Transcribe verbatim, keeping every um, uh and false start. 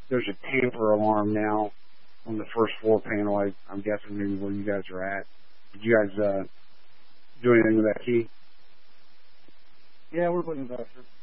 there's a tamper alarm now on the first floor panel. I, I'm guessing maybe where you guys are at. Did you guys uh, do anything with that key? Yeah, we're putting it back.